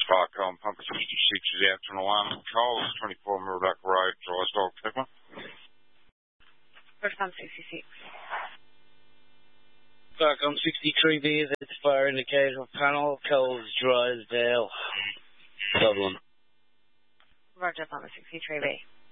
Sparcom, Pumper 66 is out to an alarm. Coles, 24 Mirrablack Road, Drysdale, Clipper. First Pump 66. Sparcom 63B, that's fire indicator panel, Coles, Drysdale, Dublin. Roger, Pumper 63B.